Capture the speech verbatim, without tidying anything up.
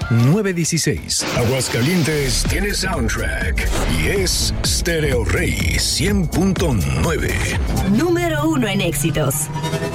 nueve dieciséis. Aguascalientes tiene soundtrack y es Stereo Rey cien punto nueve. Número uno en éxitos.